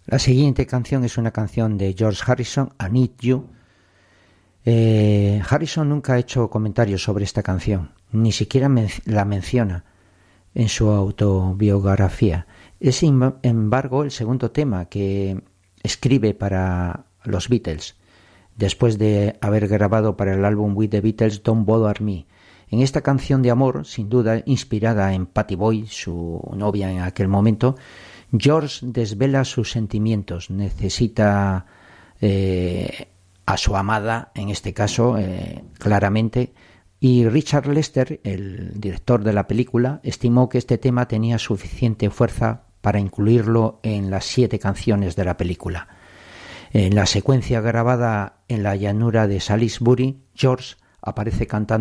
La siguiente canción es una canción de George Harrison, I Need You. Harrison nunca ha hecho comentarios sobre esta canción, ni siquiera la menciona en su autobiografía. Es, sin embargo, el segundo tema que escribe para los Beatles, después de haber grabado para el álbum With the Beatles Don't Bother Me. En esta canción de amor, sin duda inspirada en Pattie Boyd, su novia en aquel momento, George desvela sus sentimientos, necesita a su amada, en este caso, claramente, y Richard Lester, el director de la película, estimó que este tema tenía suficiente fuerza para incluirlo en las 7 canciones de la película. En la secuencia grabada en la llanura de Salisbury, George aparece cantando